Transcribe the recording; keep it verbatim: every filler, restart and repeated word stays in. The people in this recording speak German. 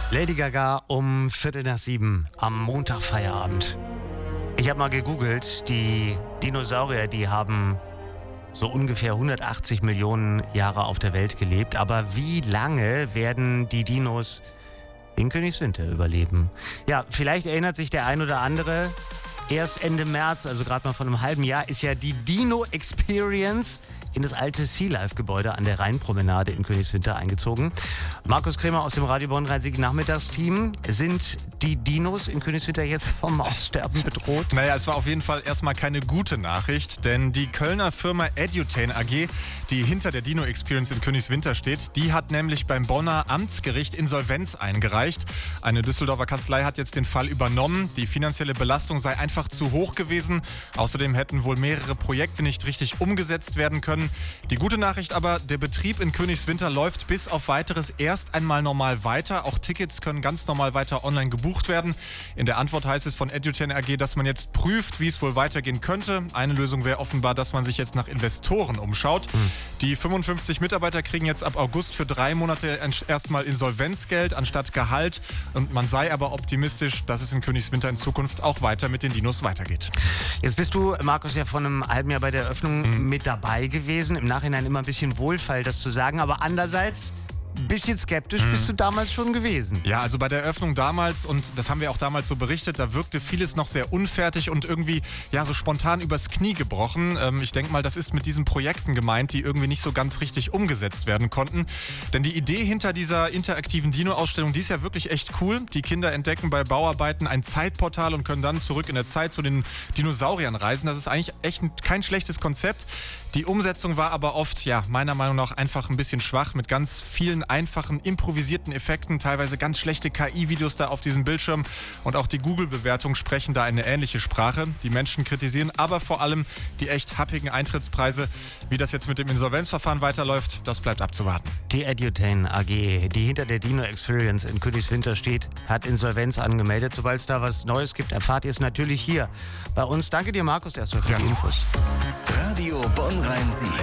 Lady Gaga um Viertel nach sieben am Montag Feierabend. Ich habe mal gegoogelt, die Dinosaurier, die haben so ungefähr hundertachtzig Millionen Jahre auf der Welt gelebt. Aber wie lange werden die Dinos in Königswinter überleben? Ja, vielleicht erinnert sich der ein oder andere, erst Ende März, also gerade mal von einem halben Jahr, ist ja die Dino Experience in das alte Sea Life Gebäude an der Rheinpromenade in Königswinter eingezogen. Markus Krämer aus dem Radio Bonn-Rhein-Sieg-Nachmittagsteam. Sind die Dinos in Königswinter jetzt vom Aussterben bedroht? Naja, es war auf jeden Fall erstmal keine gute Nachricht, denn die Kölner Firma Edutain A G, die hinter der Dino Experience in Königswinter steht, die hat nämlich beim Bonner Amtsgericht Insolvenz eingereicht. Eine Düsseldorfer Kanzlei hat jetzt den Fall übernommen. Die finanzielle Belastung sei einfach zu hoch gewesen. Außerdem hätten wohl mehrere Projekte nicht richtig umgesetzt werden können. Die gute Nachricht aber, der Betrieb in Königswinter läuft bis auf Weiteres erst einmal normal weiter. Auch Tickets können ganz normal weiter online gebucht werden. In der Antwort heißt es von Edutain A G, dass man jetzt prüft, wie es wohl weitergehen könnte. Eine Lösung wäre offenbar, dass man sich jetzt nach Investoren umschaut. Hm. Die fünfundfünfzig Mitarbeiter kriegen jetzt ab August für drei Monate erstmal Insolvenzgeld anstatt Gehalt. Und man sei aber optimistisch, dass es in Königswinter in Zukunft auch weiter mit den Dinos weitergeht. Jetzt bist du, Markus, ja vor einem halben Jahr bei der Eröffnung hm. mit dabei gewesen. Im Nachhinein immer ein bisschen Wohlfeil, das zu sagen, aber andererseits ein bisschen skeptisch mhm. bist du damals schon gewesen. Ja, also bei der Eröffnung damals, und das haben wir auch damals so berichtet, da wirkte vieles noch sehr unfertig und irgendwie ja so spontan übers Knie gebrochen. Ähm, ich denke mal, das ist mit diesen Projekten gemeint, die irgendwie nicht so ganz richtig umgesetzt werden konnten. Denn die Idee hinter dieser interaktiven Dino-Ausstellung, die ist ja wirklich echt cool. Die Kinder entdecken bei Bauarbeiten ein Zeitportal und können dann zurück in der Zeit zu den Dinosauriern reisen. Das ist eigentlich echt ein, kein schlechtes Konzept. Die Umsetzung war aber oft, ja, meiner Meinung nach einfach ein bisschen schwach mit ganz vielen einfachen, improvisierten Effekten, teilweise ganz schlechte K I-Videos da auf diesem Bildschirm und auch die Google-Bewertungen sprechen da eine ähnliche Sprache. Die Menschen kritisieren aber vor allem die echt happigen Eintrittspreise. Wie das jetzt mit dem Insolvenzverfahren weiterläuft, das bleibt abzuwarten. Die Edutain A G, die hinter der Dino Experience in Königswinter steht, hat Insolvenz angemeldet. Sobald es da was Neues gibt, erfahrt ihr es natürlich hier bei uns. Danke dir, Markus, erstmal für ja. die Infos. Radio Bonn-Rhein-Sieg.